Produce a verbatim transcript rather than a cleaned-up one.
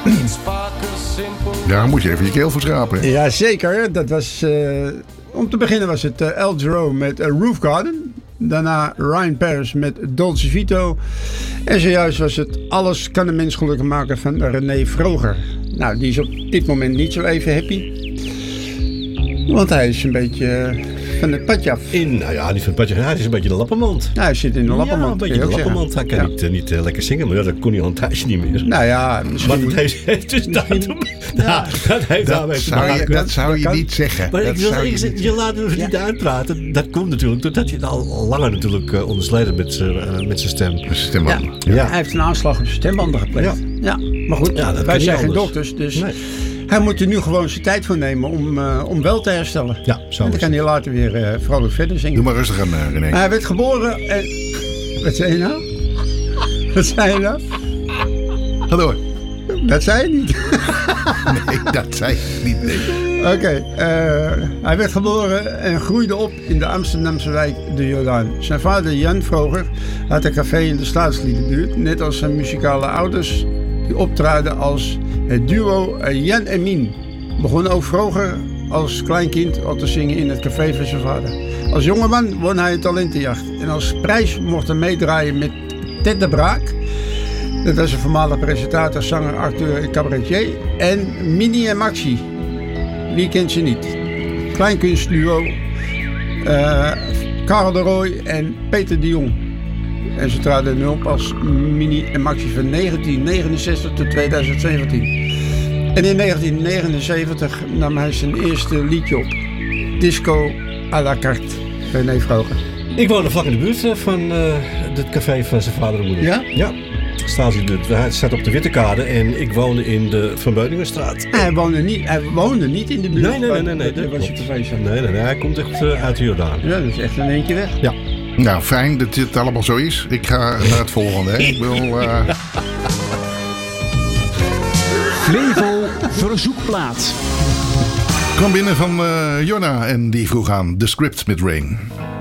Ja, dan moet je even je keel verschrapen. Ja, zeker. Dat was, uh, om te beginnen was het uh, El Jerome met uh, Roof Garden. Daarna Ryan Paris met Dolce Vito. En zojuist was het Alles kan een mens gelukkig maken van René Vroger. Nou, die is op dit moment niet zo even happy. Want hij is een beetje uh, van het padje af. In, nou ja, niet van het padje. Hij is een beetje de lappenmand. Nou, hij zit in de lappenmand. Ja, een beetje de lappenmand. Hij kan ja. niet, uh, niet uh, lekker zingen, maar ja, dat kon hij al een tijdje niet meer. Nou ja, misschien... Maar dat heeft, heeft dus daartoe... Ja, ja, dat heeft dat daarmee zou je, dat zou je kan, niet zeggen. Maar dat ik wil zou zeggen, je, je laat het niet ja. uitpraten. Dat komt natuurlijk doordat je het al, al langer natuurlijk uh, ondersleden met zijn uh, stem. Met zijn stembanden. Ja. Ja. Hij heeft een aanslag op zijn stembanden gepleegd. Ja. ja, maar goed, ja, wij zijn geen dokters, dus... Nee. Hij moet er nu gewoon zijn tijd voor nemen om, uh, om wel te herstellen. Ja, zo. En dan kan hij later weer uh, vrolijk verder zingen. Doe maar rustig aan, uh, René. Hij werd geboren en... Wat zei je nou? Wat zei je nou? Ga door. Dat zei je niet. Nee, dat zei je niet. Nee. Oké, okay, uh, hij werd geboren en groeide op in de Amsterdamse wijk De Jordaan. Zijn vader Jan Vroger had een café in de Staatsliedenbuurt, net als zijn muzikale ouders, die optraden als het duo Jan en Mien. Begon ook Vroger als kleinkind al te zingen in het café van zijn vader. Als jongeman won hij een talentenjacht en als prijs mocht hij meedraaien met Ted de Braak. Dat was een voormalig presentator, zanger, acteur en cabaretier. En Minnie en Maxi. Wie kent ze niet? Kleinkunstduo. Uh, Karel de Rooij en Peter de Jong. En ze traden nu op als Minnie en Maxi van negentien negenenzestig tot tweeduizend zeventien. En in negentien negenenzeventig nam hij zijn eerste liedje op. Disco à la carte. René Vroger. Ik woonde vlak in de buurt van uh, het café van zijn vader en moeder. Ja? Ja. Hij staat op de Wittekade en ik woonde in de Van Beuningenstraat. Hij woonde niet, hij woonde niet in de buurt. Nee, nee, nee. nee, nee dat was je café. Nee, nee, nee. Hij komt echt uh, uit de Jordaan. Ja, dat is echt in eentje weg. Ja. Nou, fijn dat dit allemaal zo is. Ik ga naar het volgende. Hè. Ik wil... Uh... Flevo Verzoekplaat. Kwam binnen van uh, Jonna en die vroeg aan The Script met Rain.